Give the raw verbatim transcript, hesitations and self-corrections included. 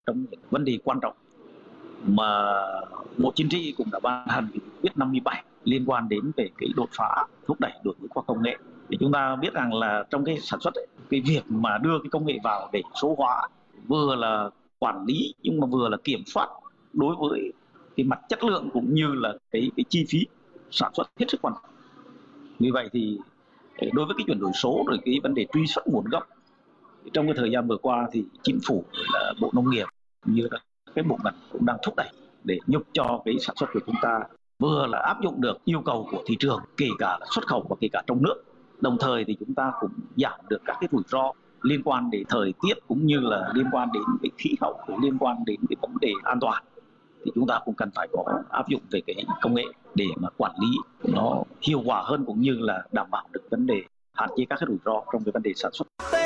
trong những vấn đề quan trọng mà Bộ Chính trị cũng đã ban hành nghị quyết năm mươi bảy liên quan đến về cái đột phá thúc đẩy đổi mới khoa học công nghệ. Thì chúng ta biết rằng là trong cái sản xuất ấy, cái việc mà đưa cái công nghệ vào để số hóa vừa là quản lý nhưng mà vừa là kiểm soát đối với cái mặt chất lượng cũng như là cái cái chi phí sản xuất hết sức quan trọng. Vì vậy thì đối với cái chuyển đổi số rồi cái vấn đề truy xuất nguồn gốc, trong cái thời gian vừa qua thì chính phủ là Bộ Nông nghiệp như là cái bộ ngành cũng đang thúc đẩy để giúp cho cái sản xuất của chúng ta vừa là áp dụng được yêu cầu của thị trường, kể cả là xuất khẩu và kể cả trong nước. Đồng thời thì chúng ta cũng giảm được các cái rủi ro liên quan đến thời tiết cũng như là liên quan đến cái khí hậu, liên quan đến cái vấn đề an toàn. Thì chúng ta cũng cần phải có áp dụng về cái công nghệ để mà quản lý nó hiệu quả hơn cũng như là đảm bảo được vấn đề hạn chế các cái rủi ro trong cái vấn đề sản xuất.